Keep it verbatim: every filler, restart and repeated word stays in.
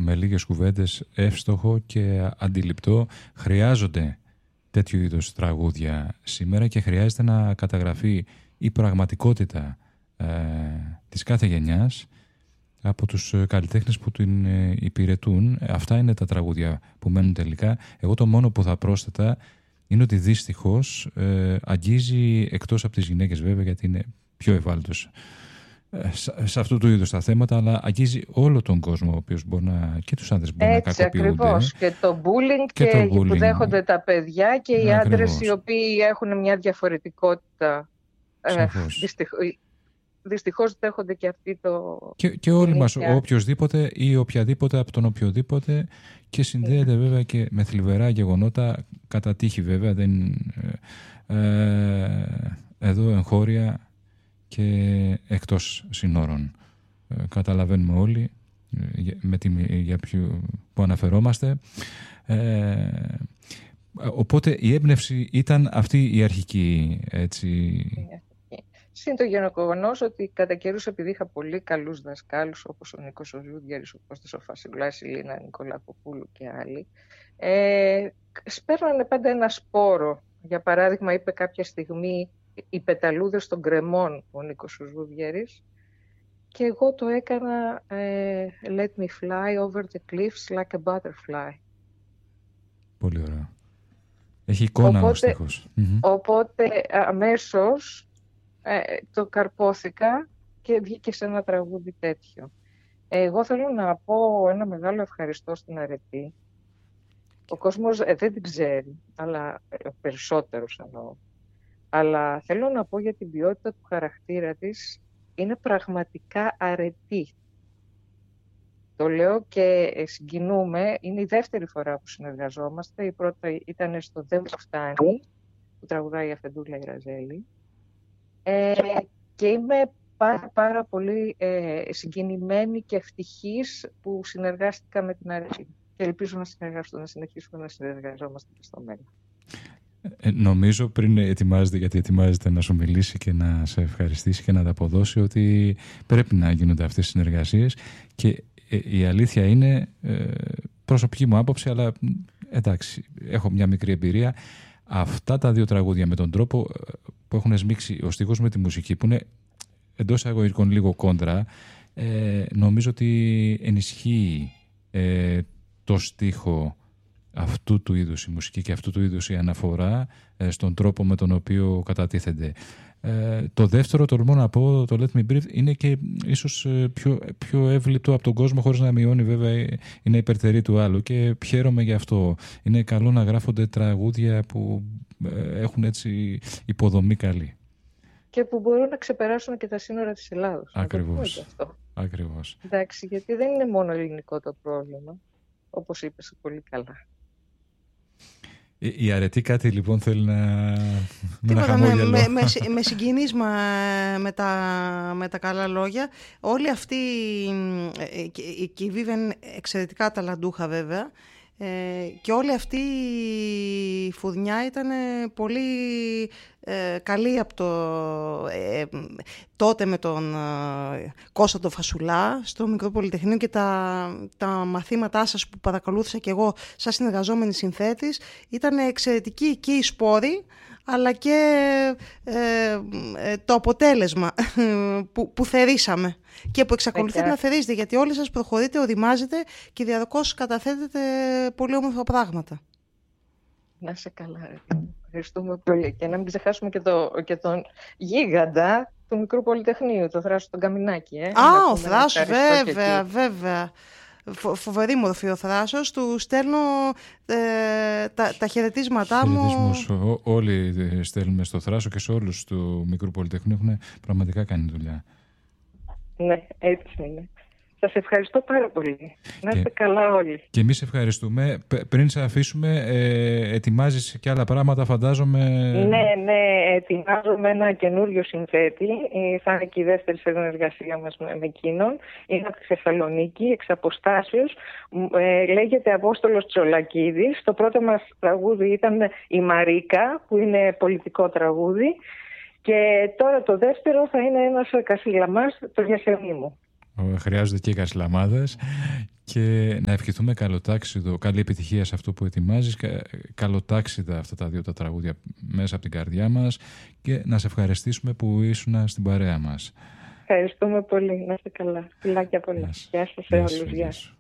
με λίγες κουβέντες εύστοχο και αντιληπτό. Χρειάζονται τέτοιου είδους τραγούδια σήμερα και χρειάζεται να καταγραφεί η πραγματικότητα ε, της κάθε γενιάς από τους καλλιτέχνες που την υπηρετούν. Αυτά είναι τα τραγούδια που μένουν τελικά. Εγώ το μόνο που θα πρόσθετα είναι ότι δυστυχώς ε, αγγίζει, εκτός από τις γυναίκες βέβαια, γιατί είναι πιο ευάλωτος ε, σε αυτού του είδους τα θέματα, αλλά αγγίζει όλο τον κόσμο, ο οποίος μπορεί να, και τους άνδρες μπορεί Έτσι, να κακοποιούνται. ακριβώς. Και το bullying και, και το που bullying. δέχονται τα παιδιά και οι Ακριβώς. άντρες οι οποίοι έχουν μια διαφορετικότητα. Ε, δυστυχώς. Δυστυχώς δέχονται και αυτοί το... Και, και όλοι μας, ο οποιοσδήποτε ή οποιαδήποτε από τον οποιοδήποτε, και συνδέεται yeah. βέβαια και με θλιβερά γεγονότα, κατά τύχη βέβαια, δεν, ε, εδώ εγχώρια και εκτός συνόρων. Ε, καταλαβαίνουμε όλοι ε, με τη, για ποιο, που αναφερόμαστε. Ε, οπότε η έμπνευση ήταν αυτή η αρχική, έτσι... Yeah. Συν το γεγονός ότι κατά καιρούς, επειδή είχα πολύ καλούς δασκάλους όπως ο Νίκος ο Ζούδιαρης, ο Κώστας ο Φασιλάς, η Λίνα Νικολακοπούλου και άλλοι, ε, σπέρνανε πάντα ένα σπόρο. Για παράδειγμα, είπε κάποια στιγμή οι πεταλούδες των κρεμών ο Νίκος ο Ζούδιαρης, και εγώ το έκανα ε, Let me fly over the cliffs like a butterfly. Πολύ ωραία. Έχει εικόνα ο στίχος. Οπότε αμέσως Ε, το καρπόθηκα και βγήκε σε ένα τραγούδι τέτοιο. Εγώ θέλω να πω ένα μεγάλο ευχαριστώ στην Αρετή. Ο κόσμος ε, δεν την ξέρει, αλλά ε, περισσότερος εννοώ. Αλλά θέλω να πω για την ποιότητα του χαρακτήρα της, είναι πραγματικά αρετή. Το λέω και συγκινούμε, είναι η δεύτερη φορά που συνεργαζόμαστε. Η πρώτη ήταν στο «Δεν μου φτάνει», που τραγουδάει η Αφεντούλα Ιραζέλη. Ε, και είμαι πάρα, πάρα πολύ ε, συγκινημένη και ευτυχής που συνεργάστηκα με την Αρετή. Και ελπίζω να συνεργαστούμε, να συνεχίσουμε να συνεργαζόμαστε και στο μέλλον. Ε, νομίζω πριν ετοιμάζεται, γιατί ετοιμάζεται να σου μιλήσει και να σε ευχαριστήσει και να τα αποδώσει, ότι πρέπει να γίνονται αυτές οι συνεργασίες, και ε, η αλήθεια είναι, ε, προσωπική μου άποψη, αλλά εντάξει, έχω μια μικρή εμπειρία. Αυτά τα δύο τραγούδια με τον τρόπο που έχουν σμίξει ο στίχος με τη μουσική, που είναι εντός εισαγωγικών λίγο κόντρα, ε, νομίζω ότι ενισχύει ε, το στίχο αυτού του είδους η μουσική και αυτού του είδους η αναφορά ε, στον τρόπο με τον οποίο κατατίθενται. Ε, το δεύτερο, τολμώ να πω, το Let Me Breathe, είναι και ίσως πιο, πιο εύληπτο από τον κόσμο, χωρίς να μειώνει βέβαια, είναι υπερτερή του άλλου, και χαίρομαι γι' αυτό. Είναι καλό να γράφονται τραγούδια που ε, έχουν έτσι υποδομή καλή. Και που μπορούν να ξεπεράσουν και τα σύνορα της Ελλάδος. Ακριβώς. Ακριβώς. Εντάξει, γιατί δεν είναι μόνο ελληνικό το πρόβλημα, όπως είπες πολύ καλά. Η Αρετή κάτι λοιπόν θέλει να, με ένα χαμόγελο. Με, με, με συγκινήσμα με τα, με τα καλά λόγια. Όλοι αυτοί, και η Βίβια είναι εξαιρετικά ταλαντούχα βέβαια, ε, και όλη αυτή η φουδνιά ήταν πολύ ε, καλή από το, ε, τότε με τον ε, Κώστα τον Φασουλά στο Μικρό Πολυτεχνείο, και τα, τα μαθήματά σας που παρακολούθησα και εγώ σαν συνεργαζόμενη συνθέτης ήταν εξαιρετικοί και οι σπόροι, αλλά και ε, ε, το αποτέλεσμα που, που θερήσαμε και που εξακολουθείτε okay. να θερίζετε, γιατί όλοι σας προχωρείτε, οριμάζετε και διαρκώς καταθέτετε πολύ όμορφα πράγματα. Να σε καλά. Ευχαριστούμε πολύ. Και να μην ξεχάσουμε και, το, και τον γίγαντα του Μικρού Πολυτεχνείου, το Θράσο τον Καμινάκη. Ε. Α, ο Θράσος, βέβαια, βέβαια. Φοβερή μορφή ο Θράσος. Του στέλνω ε, τα, τα χαιρετίσματά μου. Ό, όλοι στέλνουμε στο Θράσο και σε όλους του Μικρού Πολυτεχνείου, έχουν πραγματικά κάνει δουλειά. Ναι, έτσι είναι. Σας ευχαριστώ πάρα πολύ. Να είστε καλά όλοι. Και εμείς ευχαριστούμε. Πριν σε αφήσουμε, ε, ετοιμάζεις και άλλα πράγματα, φαντάζομαι. Ναι, ναι, ετοιμάζομαι ένα καινούριο συνθέτη. Θα είναι και η δεύτερη συνεργασία μας με εκείνον. Είναι από τη Θεσσαλονίκη, εξ αποστάσεως. Ε, λέγεται Απόστολος Τσολακίδης. Το πρώτο μας τραγούδι ήταν η Μαρίκα, που είναι πολιτικό τραγούδι. Και τώρα το δεύτερο θα είναι ένας κασιλαμάς, το Γιασεμί μου. Χρειάζονται και οι κασιλαμάδες. και να ευχηθούμε καλοτάξιδο, καλή επιτυχία σε αυτό που ετοιμάζεις, καλοτάξιδα αυτά τα δύο τα τραγούδια μέσα από την καρδιά μας και να σε ευχαριστήσουμε που ήσουν στην παρέα μας. Ευχαριστούμε πολύ. Να είστε καλά. Φιλάκια πολλά. Γεια σας σε όλους. Γεια.